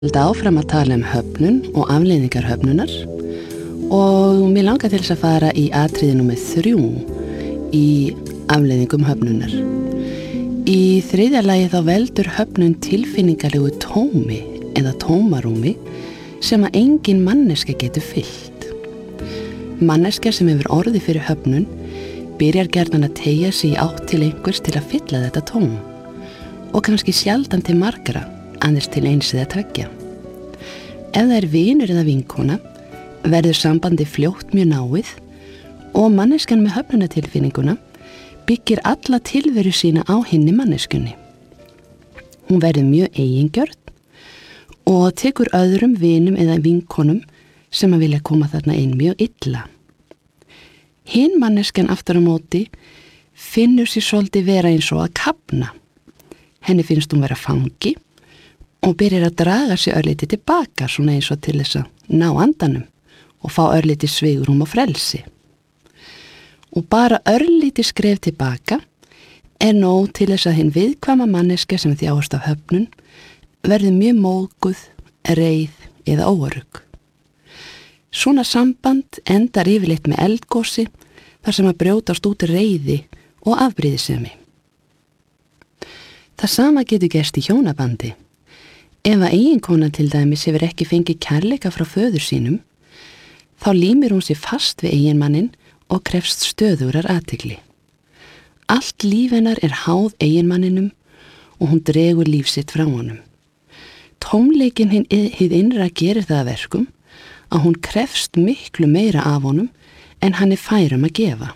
Halda áfram að tala höfnun og afleiðingar höfnunar og mér langar til þess að fara í atriði númer 3 í afleiðingum höfnunar. Í þriðja lagi þá veldur höfnun tilfinningalegu tómi eða tómarúmi sem að engin manneska getur fyllt. Manneska sem hefur orðið fyrir höfnun byrjar gjarnan að teygja sig í átt til einhvers til að fylla þetta tóm og kannski sjaldan til margra, aðeins til eins eða tveggja. Ef það vinur eða vinkona verður sambandi fljótt mjög náið og manneskjan með höfnunatilfinninguna byggir alla tilveru sína á hinni manneskunni. Hún verður mjög eigingjörn og tekur öðrum vinum eða vinkonum sem að vilja koma þarna inn mjög illa. Hinn manneskjan aftur á móti finnur sér svolítið vera eins og að kafna. Henni finnst hún vera fangi og byrjar að draga sig örlítið tilbaka svona eins og til þess að ná andanum og fá örlítið svigrúm og frelsi. Og bara örlítið skref tilbaka nóg til þess að hinn viðkvæma manneska sem þjáist af höfnun verður mjög móðguð, reið eða óörugg. Svona samband endar yfirleitt með eldgosi þar sem að brjótast út reiði og afbrýðisemi. Það sama getur gerst í hjónabandi. Ef að eiginkona til dæmis hefur ekki fengið kærleika frá föður sínum, þá límir hún sér fast við eiginmanninn og krefst stöðugrar athygli. Allt líf hennar háð eiginmanninum og hún dregur líf sitt frá honum. Tómleikinn hið innra gerir það að verkum að hún krefst miklu meira af honum en hann fær að gefa.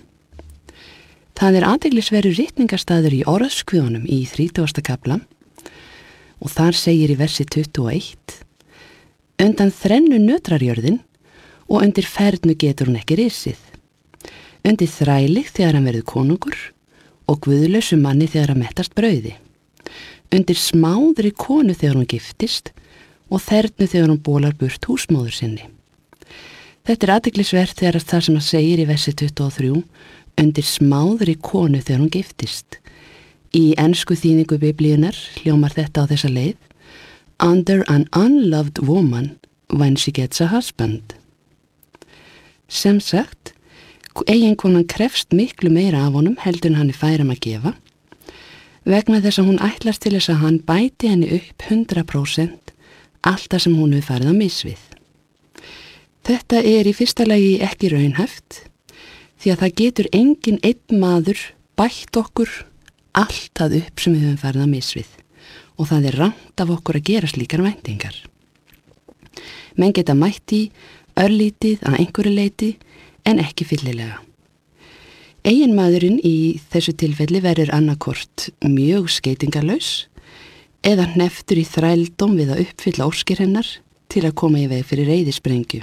Það athyglisverður ritningarstaður í orðskviðunum í 30. kafla og þar segir í versi 21: Undan þrennu nötrarjörðin og undir fernu getur hún ekki risið. Undir þræli þegar hann verður konungur og guðlausu manni þegar hann mettast brauði. Undir smáðri konu þegar hún giftist og þernu þegar hún bólar burt húsmóður sinni. Þetta athyglisvert þegar það sem hann segir í versi 23: Undir smáðri konu þegar hún giftist. Í ensku þýðingu biblíunar hljómar þetta á þessa leið: Under an unloved woman when she gets a husband. Sem sagt, eiginkonan krefst miklu meira af honum heldur en hann fær að gefa, vegna þess að hún ætlast til þess að hann bæti henni upp 100% allt það sem hún hefur farið á mis við. Þetta í fyrsta lagi ekki raunhæft, því að það getur engin einn maður bætt okkur allt það upp sem við höfum farið á mis við og það rangt af okkur að gera slíkar væntingar. Menn geta mætt í örlítið að einhverju leyti en ekki fyllilega. Eiginmaðurinn í þessu tilfelli verður annarkort mjög skeytingarlaus eða hneftur í þrældóm við að uppfylla óskir hennar til að koma í veg fyrir reiðisprengju.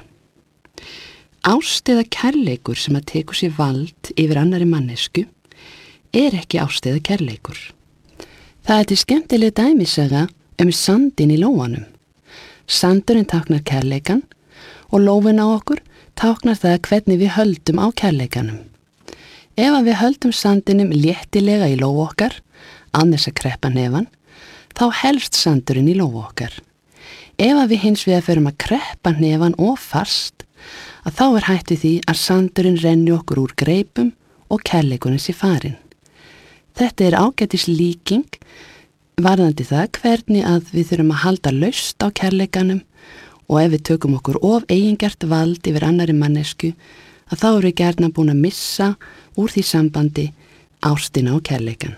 Ást eða kærleikur sem að tekur sér vald yfir annari mannesku ekki ást eða kærleikur. Það til skemmtileg dæmisaga sandinn í lóanum. Sandurinn táknar kærleikan og lófin á okkur táknar það hvernig við höldum á kærleikanum. Ef að við höldum sandinum léttilega í lófu okkar, án þess að kreppa hnefann, þá helst sandurinn í lófu okkar. Ef að við hins vegar förum að kreppa hnefann of fast, að þá hætt við því að sandurinn renni okkur úr greipum og kærleikurinn sé farinn. Þetta ágætis líking varðandi það hvernig að við þurfum að halda laust á kærleikanum og ef við tökum okkur of eigingjart vald yfir annari mannesku, að þá við gjarnan búin að missa úr því sambandi ástina og kærleikan.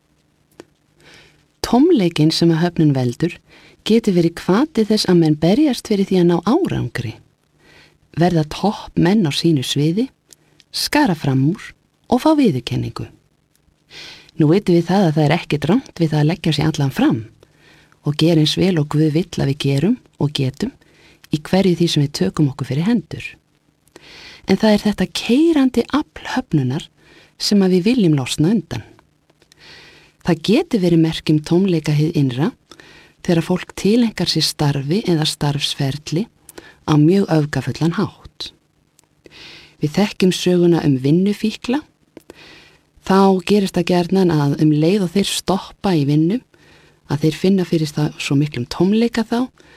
Tómleikinn sem að höfnun veldur getur verið hvati þess að menn berjast fyrir því að ná árangri, verða topp menn á sínu sviði, skara fram úr og fá viðurkenningu. Nú vitum við það að það ekkert rangt við það að leggja sig allan fram og gera eins vel og Guð vill að við gerum og getum í hverju því sem við tökum okkur fyrir hendur. En það þetta keyrandi afl höfnunar sem að við viljum losna undan. Það getur verið merki tómleika hið innra þegar fólk tilengar sér starfi eða starfsferli á mjög öfgafullan hátt. Við þekkjum söguna vinnufíkla. Þá gerist það gjarnan að leið og þeir stoppa í vinnu, að þeir finna fyrir það svo miklum tómleika þá,